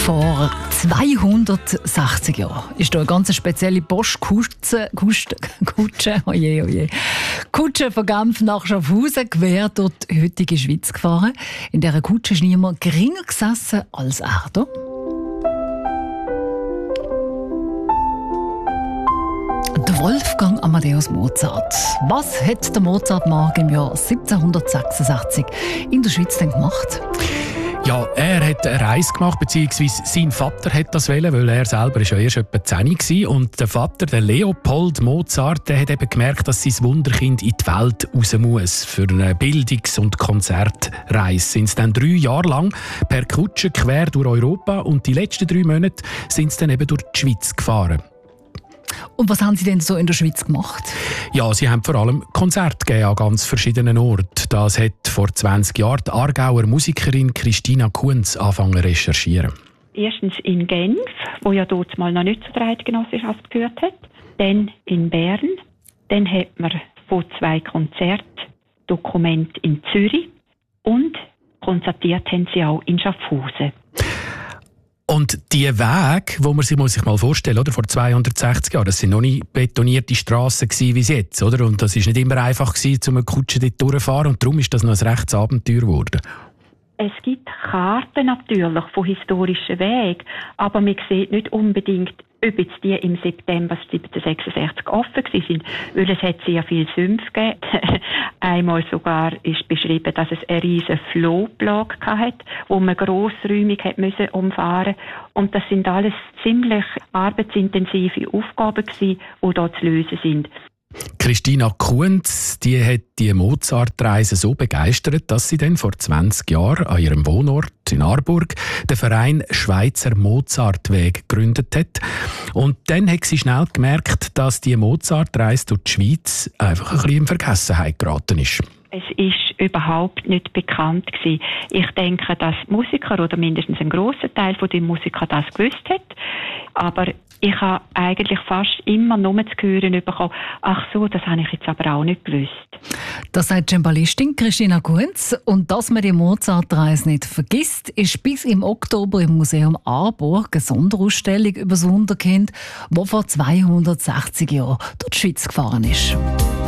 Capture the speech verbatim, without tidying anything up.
Vor zweihundertsechzig Jahren ist da eine ganz spezielle Postkutsche, Kutsche, Kutsche, oje, oje, Kutsche von Genf nach Schaffhausen quer durch die heutige Schweiz gefahren. In dieser Kutsche ist niemand geringer gesessen als er hier. Der Wolfgang Amadeus Mozart. Was hat der Mozart-Mark im Jahr siebzehnhundertsechsundsechzig in der Schweiz denn gemacht? Ja, er hat eine Reise gemacht, beziehungsweise sein Vater hat das wollen, weil er selber ist ja erst etwa zehn war. Und der Vater, der Leopold Mozart, der hat eben gemerkt, dass sein Wunderkind in die Welt raus muss. Für eine Bildungs- und Konzertreise sind sie dann drei Jahre lang per Kutsche quer durch Europa und die letzten drei Monate sind sie dann eben durch die Schweiz gefahren. Und was haben Sie denn so in der Schweiz gemacht? Ja, sie haben vor allem Konzerte gegeben an ganz verschiedenen Orten. Das hat vor zwanzig Jahren die Aargauer Musikerin Christina Kunz angefangen zu recherchieren. Erstens in Genf, wo ja dort mal noch nicht zu der Eidgenossenschaft gehört hat. Dann in Bern. Dann hat man von zwei Konzertdokumenten in Zürich. Und konzertiert haben sie auch in Schaffhausen. Und die Wege, wo man sich, muss sich mal vorstellen, oder, vor zweihundertsechzig Jahren, das sind noch nicht betonierte Strassen gewesen, wie jetzt, oder? Und das ist nicht immer einfach gewesen, um eine Kutsche dort durchzufahren. Und darum ist das noch ein rechtes Abenteuer geworden. Es gibt Karten natürlich von historischen Wegen, aber man sieht nicht unbedingt, ob jetzt die im September siebzehnhundertsechsundsechzig offen waren, weil es hat sehr viel Sümpfe gegeben. Einmal sogar ist beschrieben, dass es eine riesige Flohplage hatte, wo man grossräumig hat müssen umfahren. Und das sind alles ziemlich arbeitsintensive Aufgaben gewesen, die da zu lösen sind. Christina Kunz, die hat die Mozart-Reise so begeistert, dass sie dann vor zwanzig Jahren an ihrem Wohnort in Aarburg den Verein Schweizer Mozartweg gegründet hat. Und dann hat sie schnell gemerkt, dass die Mozart-Reise durch die Schweiz einfach ein bisschen in Vergessenheit geraten ist. Es ist überhaupt nicht bekannt gewesen. Ich denke, dass Musiker oder mindestens ein grosser Teil von den Musikern das gewusst hat. Aber ich habe eigentlich fast immer nur zu hören bekommen, ach so, das habe ich jetzt aber auch nicht gewusst. Das sagt die Cembalistin Christina Kunz. Und dass man die Mozart-Reise nicht vergisst, ist bis im Oktober im Museum Aarburg eine Sonderausstellung über das Wunderkind, das vor zweihundertsechzig Jahren durch die Schweiz gefahren ist.